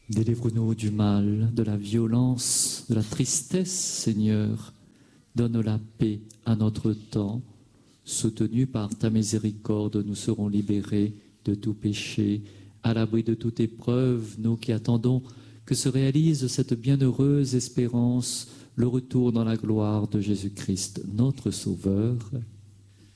Délivre-nous du mal, de la violence, de la tristesse, Seigneur. Donne la paix à notre temps. Soutenus par ta miséricorde, nous serons libérés de tout péché, à l'abri de toute épreuve, nous qui attendons que se réalise cette bienheureuse espérance, le retour dans la gloire de Jésus-Christ, notre Sauveur.